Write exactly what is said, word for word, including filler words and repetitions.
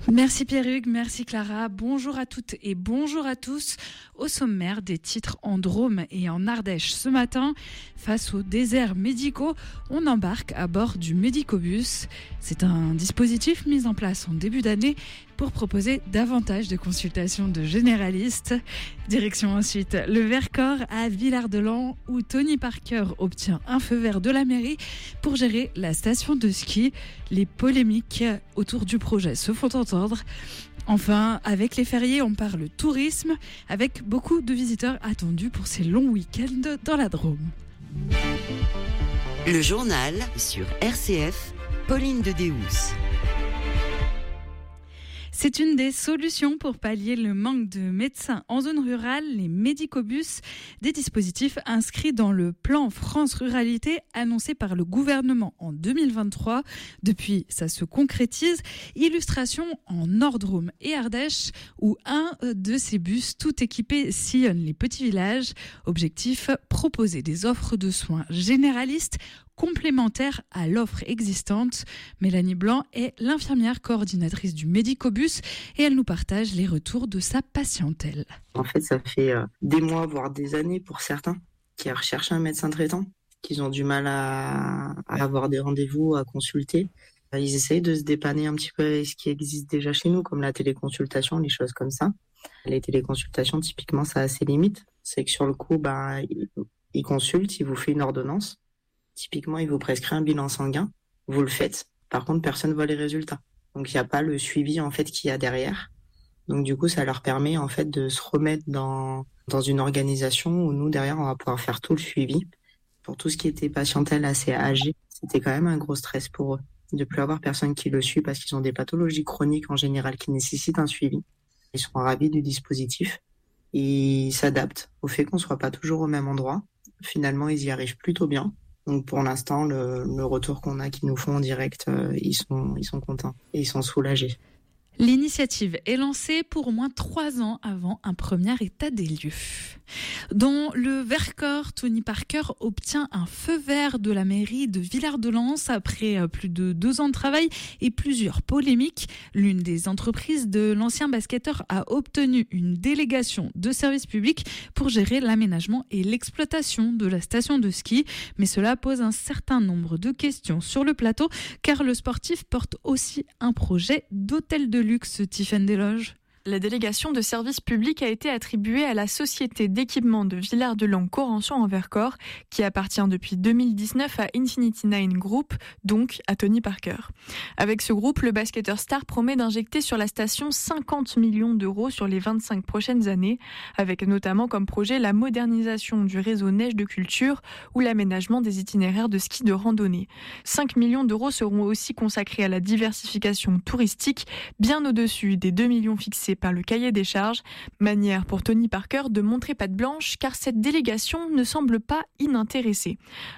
Merci Pierre-Hugues, merci Clara. Bonjour à toutes et bonjour à tous. Au sommaire des titres en Drôme et en Ardèche ce matin, face aux déserts médicaux, on embarque à bord du Médicobus. C'est un dispositif mis en place en début d'année pour proposer davantage de consultations de généralistes. Direction ensuite le Vercors à Villard-de-Lans où Tony Parker obtient un feu vert de la mairie pour gérer la station de ski. Les polémiques autour du projet se font entendre. Enfin, avec les fériés, on parle tourisme avec beaucoup de visiteurs attendus pour ces longs week-ends dans la Drôme. Le journal sur R C F, Pauline de Deus. C'est une des solutions pour pallier le manque de médecins en zone rurale, les Médicobus, des dispositifs inscrits dans le plan France Ruralité annoncé par le gouvernement en deux mille vingt-trois. Depuis, ça se concrétise. Illustration en Nord-Drôme et Ardèche où un de ces bus tout équipés sillonne les petits villages. Objectif, proposer des offres de soins généralistes complémentaire à l'offre existante. Mélanie Blanc est l'infirmière coordinatrice du Médicobus et elle nous partage les retours de sa patientèle. En fait, ça fait des mois, voire des années pour certains qui recherchent un médecin traitant, qui ont du mal à, à avoir des rendez-vous, à consulter. Ils essayent de se dépanner un petit peu avec ce qui existe déjà chez nous, comme la téléconsultation, les choses comme ça. Les téléconsultations, typiquement, ça a ses limites. C'est que sur le coup, bah, ils consultent, ils vous font une ordonnance. Typiquement, il vous prescrit un bilan sanguin, vous le faites. Par contre, personne ne voit les résultats. Donc, il n'y a pas le suivi en fait qu'il y a derrière. Donc, du coup, ça leur permet en fait de se remettre dans dans une organisation où nous derrière, on va pouvoir faire tout le suivi. Pour tout ce qui était patientèle assez âgée, c'était quand même un gros stress pour eux de plus avoir personne qui le suit parce qu'ils ont des pathologies chroniques en général qui nécessitent un suivi. Ils sont ravis du dispositif et ils s'adaptent au fait qu'on soit pas toujours au même endroit. Finalement, ils y arrivent plutôt bien. Donc pour l'instant, le, le retour qu'on a qu'ils nous font en direct, euh, ils sont ils sont contents et ils sont soulagés. L'initiative est lancée pour au moins trois ans avant un premier état des lieux. Dans le Vercors, Tony Parker obtient un feu vert de la mairie de Villard-de-Lans après plus de deux ans de travail et plusieurs polémiques. L'une des entreprises de l'ancien basketteur a obtenu une délégation de service public pour gérer l'aménagement et l'exploitation de la station de ski. Mais cela pose un certain nombre de questions sur le plateau car le sportif porte aussi un projet d'hôtel de luxe, Tiffaine Desloges. La délégation de service public a été attribuée à la société d'équipement de Villard-de-Lans Corançon en Vercors, qui appartient depuis deux mille dix-neuf à Infinity Nine Group, donc à Tony Parker. Avec ce groupe, le basketteur star promet d'injecter sur la station cinquante millions d'euros sur les vingt-cinq prochaines années, avec notamment comme projet la modernisation du réseau neige de culture ou l'aménagement des itinéraires de ski de randonnée. cinq millions d'euros seront aussi consacrés à la diversification touristique, bien au-dessus des deux millions fixés par le cahier des charges, manière pour Tony Parker de montrer patte blanche car cette délégation ne semble pas inintéressée.